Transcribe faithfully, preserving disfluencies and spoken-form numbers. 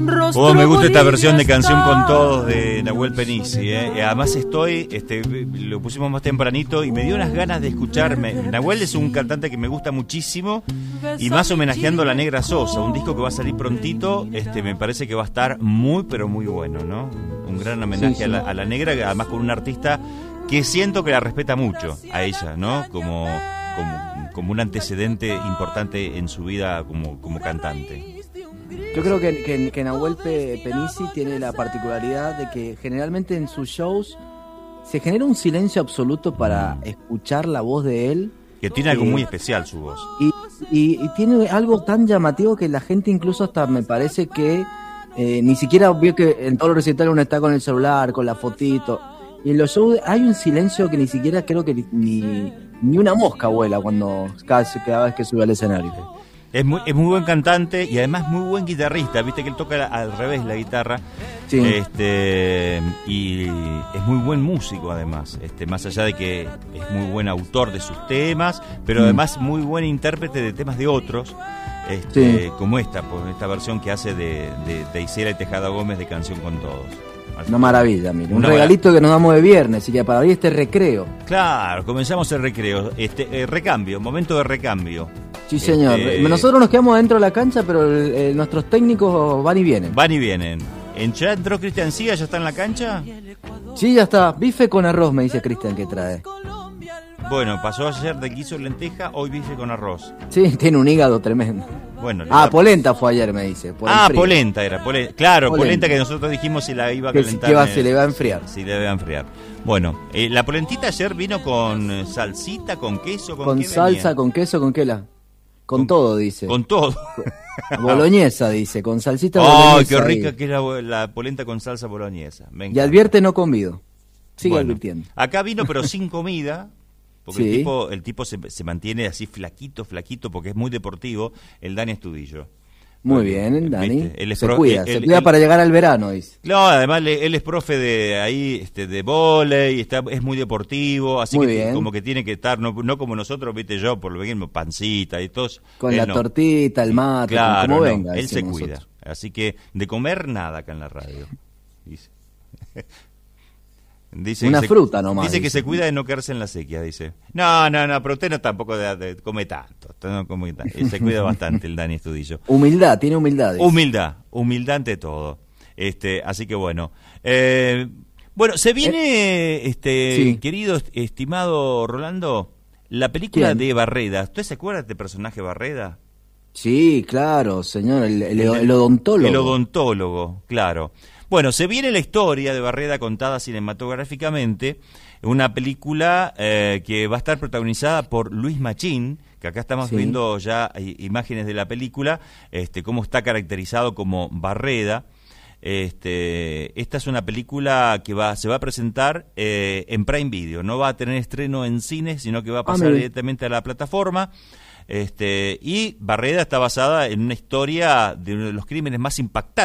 Oh, me gusta esta versión de Canción con Todos de Nahuel Penisi, ¿eh? Además estoy, este, lo pusimos más tempranito y me dio unas ganas de escucharme. Nahuel es un cantante que me gusta muchísimo y más homenajeando a La Negra Sosa, un disco que va a salir prontito, este, me parece que va a estar muy pero muy bueno, ¿no? Un gran homenaje sí, sí. A, la, a la Negra, además con un artista que siento que la respeta mucho a ella, ¿no? Como, como, como un antecedente importante en su vida como, como cantante. Yo creo que, que, que Nahuel Penisi tiene la particularidad de que generalmente en sus shows se genera un silencio absoluto para escuchar la voz de él. Que tiene algo eh, muy especial su voz. Y, y, y tiene algo tan llamativo que la gente incluso hasta me parece que eh, ni siquiera vio que en todos los recitales uno está con el celular, con la fotito. Y en los shows hay un silencio que ni siquiera creo que ni, ni una mosca vuela cuando cada, cada vez que sube al escenario. Es muy, es muy buen cantante y además muy buen guitarrista, viste que él toca al revés la guitarra, sí. este y es muy buen músico además, este más allá de que es muy buen autor de sus temas, pero mm. además muy buen intérprete de temas de otros, este sí. como esta, pues, esta versión que hace de, de, de Isela y Tejada Gómez de Canción con Todos. Así Una maravilla, mira, un regalito que nos damos de viernes y que para hoy este recreo. Claro, comenzamos el recreo, este eh, recambio, momento de recambio. Sí, señor. Este... Nosotros nos quedamos dentro de la cancha, pero el, el, nuestros técnicos van y vienen. Van y vienen. ¿En ya entró Cristian Cía? ¿Ya está en la cancha? Sí, ya está. Bife con arroz, me dice Cristian que trae. Bueno, pasó ayer de guiso lenteja, hoy bife con arroz. Sí, tiene un hígado tremendo. Bueno, ah, da... polenta fue ayer, me dice. Ah, polenta era. Pole... Claro, polenta. polenta que nosotros dijimos si la iba a calentar. Que va, se le va a enfriar. Si le va a enfriar. Bueno, eh, la polentita ayer vino con salsita, con queso, ¿con, con qué salsa, venía? con queso, ¿con qué la? Con, con todo, dice. Con todo. Boloñesa, dice, con salsita oh, boloñesa. ¡Ay, qué rica ahí. Que es la, la polenta con salsa boloñesa! Y advierte no convido. Sigue bueno, advirtiendo. Acá vino, pero sin comida, porque sí. el tipo, el tipo se, se mantiene así flaquito, flaquito, porque es muy deportivo, el Dani Estudillo. Muy bien, el Dani. Él es se pro, cuida, él, se él, cuida él, para llegar al verano, dice. No, además él es profe de ahí, este, de vóley, está, es muy deportivo, así muy que bien. como que tiene que estar, no, no como nosotros, viste yo, por lo mismo, pancita y todo. Con la no. tortita, el mate, claro, como no, venga. Él se cuida, nosotros. Así que de comer nada acá en la radio. Dice. Dice Una se, fruta nomás. Dice, dice que se cuida de no quedarse en la sequía, dice. No, no, no, pero usted no tampoco de, de, come tanto. No come tanto. Él se cuida bastante el Dani Estudillo. Humildad, tiene humildad. Dice. Humildad, humildad ante todo. Este, así que bueno. Eh, bueno, se viene, eh, este, sí. querido, estimado Rolando, la película ¿Quién? de Barreda. ¿Usted se acuerda de este personaje Barreda? Sí, claro, señor, el, el, el odontólogo. El odontólogo, claro. Bueno, se viene la historia de Barreda contada cinematográficamente, una película eh, que va a estar protagonizada por Luis Machín, que acá estamos sí. viendo ya imágenes de la película, este, cómo está caracterizado como Barreda. Este, esta es una película que va, se va a presentar eh, en Prime Video, no va a tener estreno en cines, sino que va a pasar ah, directamente a la plataforma. Este, y Barreda está basada en una historia de uno de los crímenes más impactantes